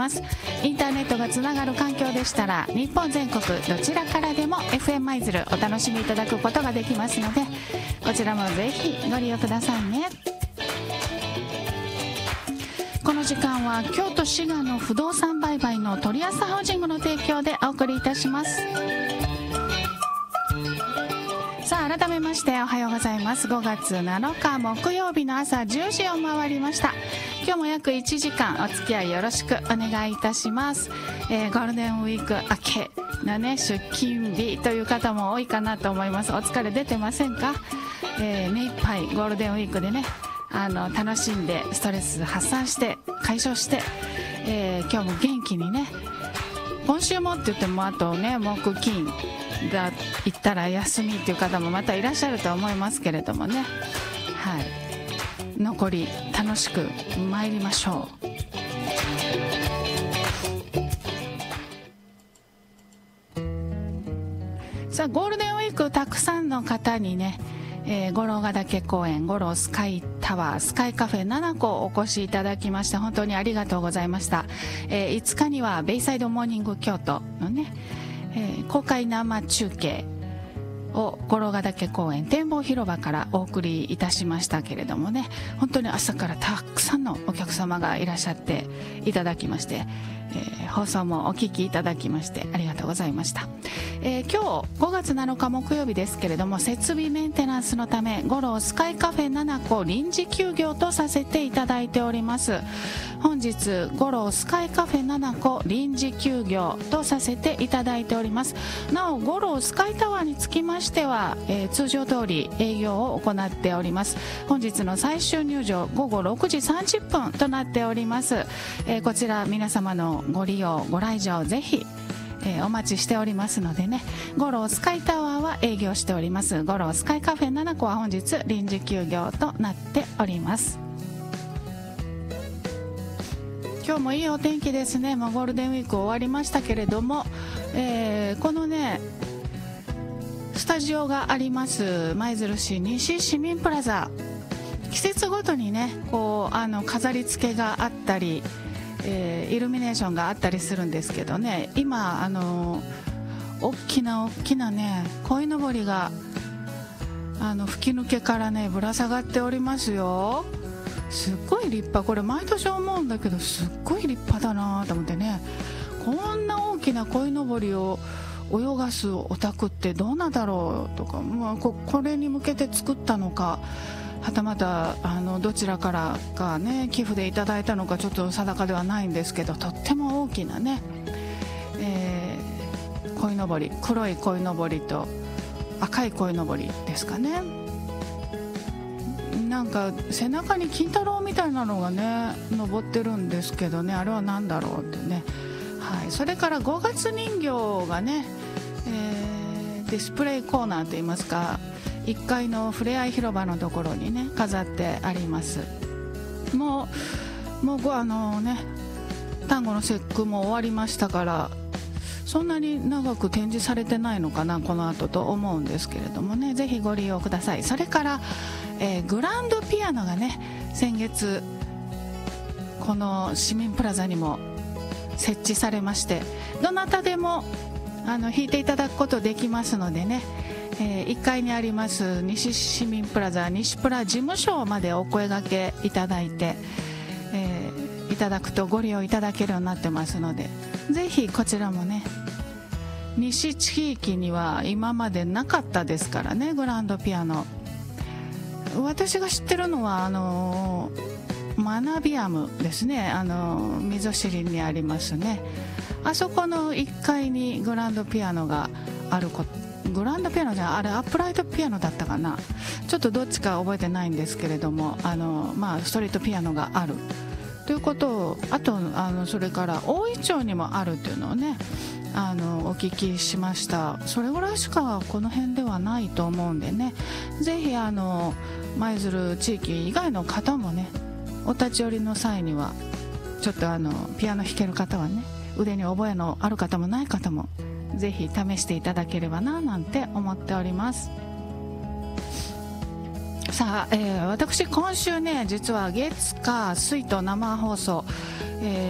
ます。インターネットがつながる環境でしたら日本全国どちらからでも FM 舞鶴お楽しみいただくことができますので、こちらもぜひご利用くださいね。この時間は京都滋賀の不動産売買のトリアスハウジングの提供でお送りいたします。さあ改めましておはようございます。5月7日木曜日の朝10時を回りました。今日も約1時間お付き合いよろしくお願いいたします。ゴールデンウィーク明けのね出勤日という方も多いかなと思います。お疲れ出てませんか？目いっぱいゴールデンウィークでね楽しんでストレス発散して解消して、今日も元気にね、今週もって言ってもあとね木金だ行ったら休みっていう方もまたいらっしゃると思いますけれどもね、はい、残り楽しく参りましょう。さあゴールデンウィークたくさんの方にね、五郎ヶ岳公園五郎スカイタワースカイカフェ7個お越しいただきまして本当にありがとうございました。5日にはベイサイドモーニング京都のね、公開生中継を五郎ヶ岳公園展望広場からお送りいたしましたけれどもね、本当に朝からたくさんのお客様がいらっしゃっていただきまして、放送もお聞きいただきましてありがとうございました。今日5月7日木曜日ですけれども、設備メンテナンスのため五郎スカイカフェ7個臨時休業とさせていただいております。本日五郎スカイカフェ7個臨時休業とさせていただいております。なお五郎スカイタワーにつきましては、通常通り営業を行っております。本日の最終入場午後6時30分となっております。こちら皆様のご利用ご来場ぜひお待ちしておりますのでね、五郎スカイタワーは営業しております。五郎スカイカフェ7個は本日臨時休業となっております。今日もいいお天気ですね。ゴールデンウィーク終わりましたけれども、このねスタジオがあります舞鶴市西市民プラザ、季節ごとにねこう飾り付けがあったり、イルミネーションがあったりするんですけどね、今大きなね鯉のぼりが吹き抜けからねぶら下がっておりますよ。すっごい立派、これ毎年思うんだけどすっごい立派だなと思ってね、こんな大きな鯉のぼりを泳がすお宅ってどうなんだろうとか、これに向けて作ったのかはたまたどちらからかね寄付でいただいたのかちょっと定かではないんですけど、とっても大きなね、鯉のぼり、黒い鯉のぼりと赤い鯉のぼりですかね。なんか背中に金太郎みたいなのがね登ってるんですけどね、あれは何だろうってね、はい、それから5月人形がね、ディスプレイコーナーといいますか1階のふれあい広場のところにね飾ってあります。もうね端午の節句も終わりましたからそんなに長く展示されてないのかなこの後と思うんですけれどもね、ぜひご利用ください。それから、グランドピアノがね先月この市民プラザにも設置されまして、どなたでも弾いていただくことできますのでね、1階にあります西市民プラザ西プラ事務所までお声掛けいただいて、いただくとご利用いただけるようになってますので、ぜひこちらもね西地域には今までなかったですからね、グランドピアノ。私が知ってるのはマナビアムですね、溝尻にありますね、あそこの1階にグランドピアノがあるグランドピアノじゃあれアップライトピアノだったかな、ちょっとどっちか覚えてないんですけれども、ストリートピアノがあるということを、あとそれから大井町にもあるっていうのをねお聞きしました。それぐらいしかこの辺ではないと思うんでね、ぜひ舞鶴地域以外の方もねお立ち寄りの際にはちょっとピアノ弾ける方はね、腕に覚えのある方もない方もぜひ試していただければななんて思っております。さあ、私今週ね実は月火水と生放送、